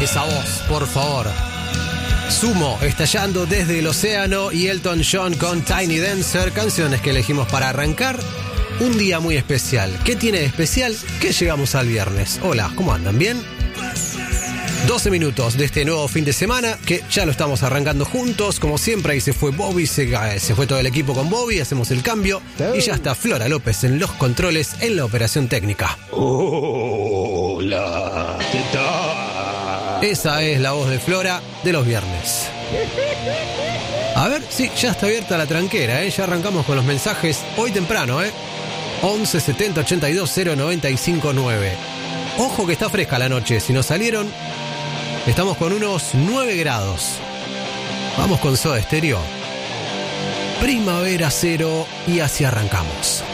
Esa voz, por favor. Sumo, estallando desde el océano, y Elton John con Tiny Dancer, canciones que elegimos para arrancar un día muy especial. ¿Qué tiene de especial? Que llegamos al viernes. Hola, ¿cómo andan? ¿Bien? 12 minutos de este nuevo fin de semana, que ya lo estamos arrancando juntos. Como siempre, ahí se fue Bobby, se fue todo el equipo con Bobby, hacemos el cambio. Y ya está Flora López en los controles, en la operación técnica. Hola, ¿qué tal? Esa es la voz de Flora de los viernes. A ver, sí, ya está abierta la tranquera, ya arrancamos con los mensajes hoy temprano, 11 70 82 095 9. Ojo que está fresca la noche, si nos salieron, estamos con unos 9 grados. Vamos con Soda Stereo. Primavera Cero, y así arrancamos.